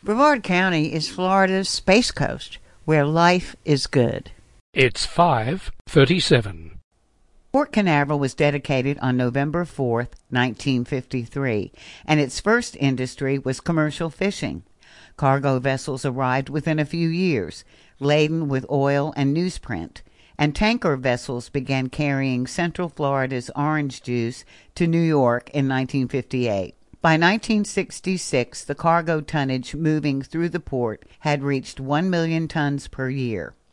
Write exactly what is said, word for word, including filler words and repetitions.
Brevard County is Florida's Space Coast, where life is good. It's five thirty-seven. Port Canaveral was dedicated on November fourth, nineteen fifty-three, and its first industry was commercial fishing. Cargo vessels arrived within a few years, laden with oil and newsprint, and tanker vessels began carrying Central Florida's orange juice to New York in nineteen fifty-eight. By nineteen sixty-six, the cargo tonnage moving through the port had reached one million tons per year.